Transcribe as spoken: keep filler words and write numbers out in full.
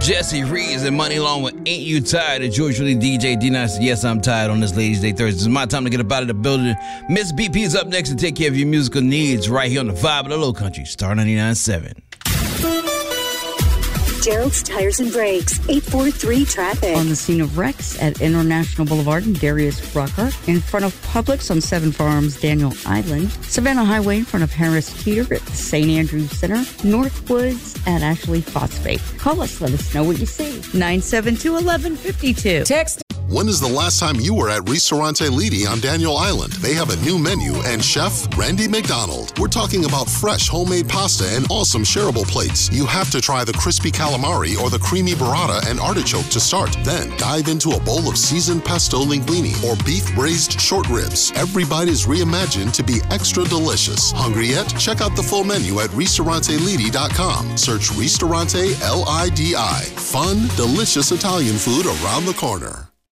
Jesse Reeves and Money Long with Ain't You Tired? And George Really D J D nine says, yes, I'm tired on this Ladies' Day Thursday. It's my time to get up out of the building. Miss B P is up next to take care of your musical needs right here on the Vibe of the Low Country, Star ninety-nine point seven. Gerald's Tires and Brakes, eight four three traffic. On the scene of wrecks at International Boulevard in Darius Rucker, in front of Publix on Seven Farms, Daniel Island, Savannah Highway in front of Harris Teeter at the Saint Andrews Center, Northwoods at Ashley Phosphate. Call us, let us know what you see. nine seven two, one one five two. Text. When is the last time you were at Ristorante Lidi on Daniel Island? They have a new menu and chef, Randy McDonald. We're talking about fresh homemade pasta and awesome shareable plates. You have to try the crispy calamari or the creamy burrata and artichoke to start. Then dive into a bowl of seasoned pesto linguine or beef braised short ribs. Every bite is reimagined to be extra delicious. Hungry yet? Check out the full menu at ristorante lidi dot com. Search Ristorante L I D I. Fun, delicious Italian food around the corner.